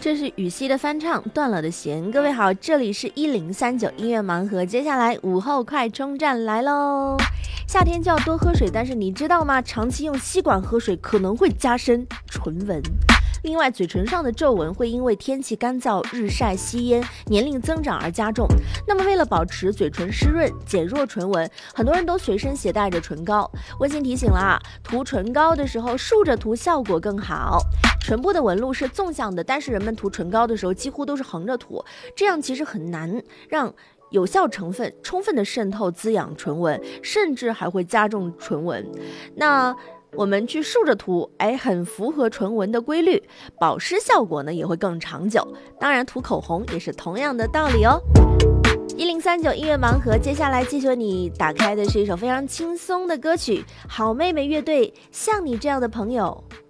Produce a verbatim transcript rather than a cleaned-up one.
这是羽西的翻唱《断了的弦》。各位好，这里是一零三九音乐盲盒，接下来午后快充站来喽。夏天就要多喝水，但是你知道吗？长期用吸管喝水可能会加深唇纹。另外，嘴唇上的皱纹会因为天气干燥、日晒、吸烟、年龄增长而加重。那么，为了保持嘴唇湿润、减弱唇纹，很多人都随身携带着唇膏。温馨提醒了啊，涂唇膏的时候竖着涂效果更好。唇部的纹路是纵向的，但是人们涂唇膏的时候几乎都是横着涂，这样其实很难让有效成分充分的渗透滋养唇纹，甚至还会加重唇纹。那我们去竖着涂，哎，很符合唇纹的规律，保湿效果呢也会更长久。当然，涂口红也是同样的道理哦。一零三九音乐盲盒，接下来继续为你打开的是一首非常轻松的歌曲，好妹妹乐队《像你这样的朋友》。